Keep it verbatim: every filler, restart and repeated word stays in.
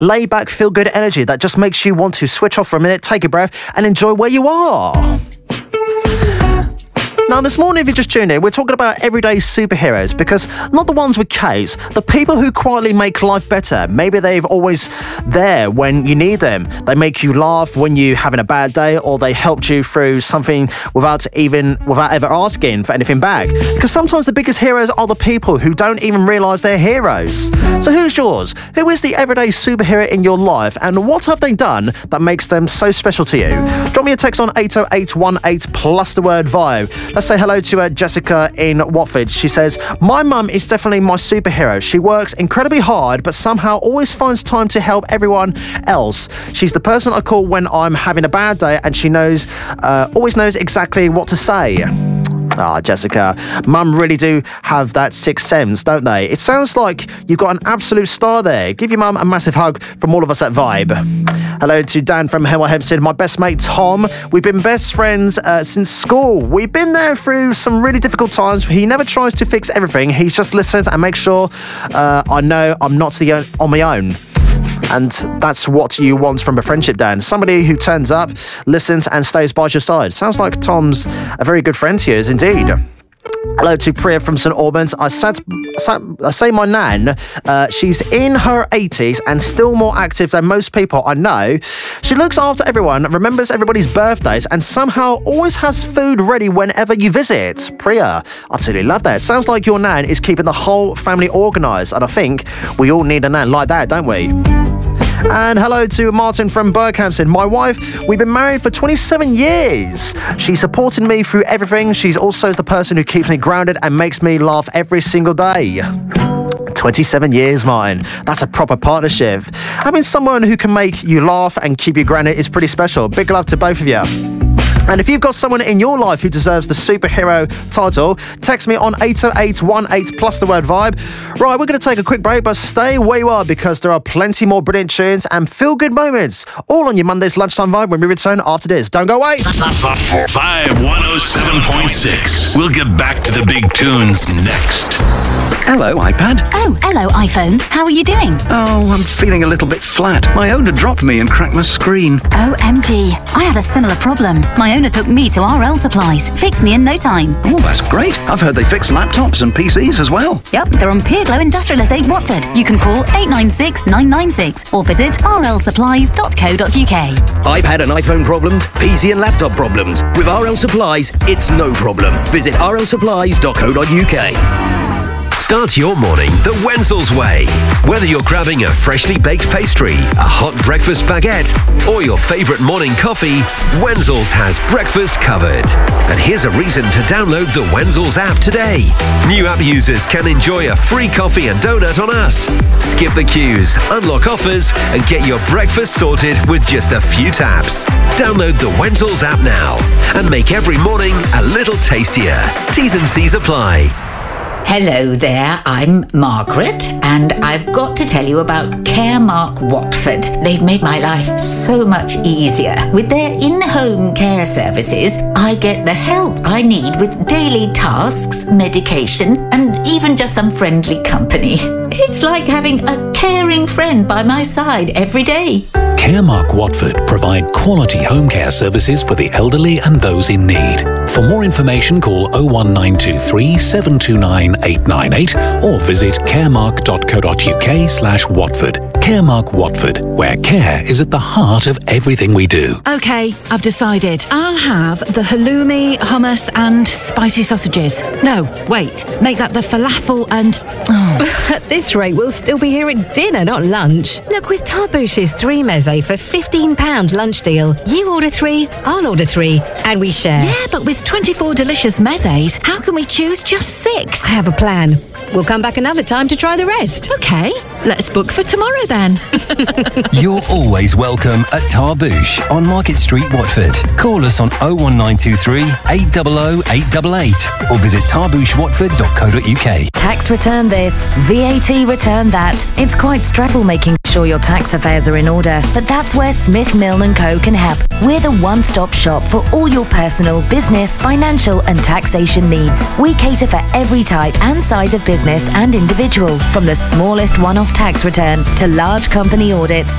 laid-back, feel-good energy that just makes you want to switch off for a minute, take a breath, and enjoy where you are. Now, this morning, if you just tuned in, we're talking about everyday superheroes, because not the ones with capes, the people who quietly make life better. Maybe they've always there when you need them. They make you laugh when you're having a bad day, or they helped you through something without even without ever asking for anything back. Because sometimes the biggest heroes are the people who don't even realise they're heroes. So who's yours? Who is the everyday superhero in your life, and what have they done that makes them so special to you? Drop me a text on eight oh eight one eight plus the word vibe. Let's say hello to uh, Jessica in Watford. She says, my mum is definitely my superhero. She works incredibly hard, but somehow always finds time to help everyone else. She's the person I call when I'm having a bad day, and she knows, uh, always knows exactly what to say. Ah, oh, Jessica, Mum really do have that sixth sense, don't they? It sounds like you've got an absolute star there. Give your mum a massive hug from all of us at Vibe. Hello to Dan from Hemel Hempstead, my best mate Tom. We've been best friends uh, since school. We've been there through some really difficult times. He never tries to fix everything. He just listens and makes sure uh, I know I'm not the on my own. And that's what you want from a friendship, Dan. Somebody who turns up, listens, and stays by your side. Sounds like Tom's a very good friend to yours, indeed. Hello to Priya from St Albans. I, sat, sat, I say my nan, uh, she's in her eighties and still more active than most people I know. She looks after everyone, remembers everybody's birthdays, and somehow always has food ready whenever you visit. Priya, absolutely love that. Sounds like your nan is keeping the whole family organised, and I think we all need a nan like that, don't we? And hello to Martin from Berkhamsted. My wife, we've been married for twenty-seven years. She's supporting me through everything. She's also the person who keeps me grounded and makes me laugh every single day. twenty-seven years, Martin. That's a proper partnership. Having someone who can make you laugh and keep you grounded is pretty special. Big love to both of you. And if you've got someone in your life who deserves the superhero title, text me on eight oh eight one eight plus the word vibe. Right, we're going to take a quick break, but stay where you are because there are plenty more brilliant tunes and feel-good moments all on your Monday's Lunchtime Vibe when we return after this. Don't go away. Vibe one oh seven point six. We'll get back to the big tunes next. Hello, iPad. Oh, hello, iPhone. How are you doing? Oh, I'm feeling a little bit flat. My owner dropped me and cracked my screen. O M G. I had a similar problem. My owner took me to R L Supplies. Fixed me in no time. Oh, that's great. I've heard they fix laptops and P Cs as well. Yep, they're on Peerglow Industrial Estate, Watford. You can call eight nine six nine nine six or visit r l supplies dot co dot u k. iPad and iPhone problems, P C and laptop problems. With R L Supplies, it's no problem. Visit r l supplies dot co dot u k. Start your morning the Wenzel's way. Whether you're grabbing a freshly baked pastry, a hot breakfast baguette, or your favourite morning coffee, Wenzel's has breakfast covered. And here's a reason to download the Wenzel's app today. New app users can enjoy a free coffee and donut on us. Skip the queues, unlock offers, and get your breakfast sorted with just a few taps. Download the Wenzel's app now and make every morning a little tastier. T's and C's apply. Hello there, I'm Margaret, and I've got to tell you about Caremark Watford. They've made my life so much easier. With their in-home care services, I get the help I need with daily tasks, medication, and even just some friendly company. It's like having a caring friend by my side every day. Caremark Watford provide quality home care services for the elderly and those in need. For more information, call oh one nine two three seven two nine eight nine eight or visit caremark dot co dot u k slash Watford. Caremark Watford, where care is at the heart of everything we do. OK, I've decided. I'll have the halloumi, hummus and spicy sausages. No, wait, make that the falafel and... Oh. At this rate, we'll still be here at dinner, not lunch. Look, with Tarbouche's three meze for fifteen pounds lunch deal. You order three, I'll order three, and we share. Yeah, but with twenty-four delicious mezes, how can we choose just six? I have a plan. We'll come back another time to try the rest. OK, let's book for tomorrow then. You're always welcome at Tarbouche on Market Street, Watford. Call us on oh one nine two three eight hundred eight eight eight or visit tarbouche watford dot co dot u k. Tax return this, V A T return that. It's quite stressful making sure your tax affairs are in order, but that's where Smith, Milne and Co can help. We're the one-stop shop for all your personal, business, financial and taxation needs. We cater for every type and size of business and individual, from the smallest one-off tax return to large company audits